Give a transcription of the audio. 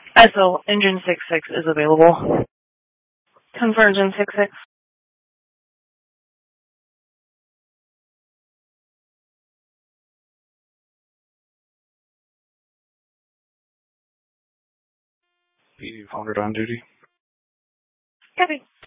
SO, engine 66 is available. Confirm engine 66. P400 on duty. Copy.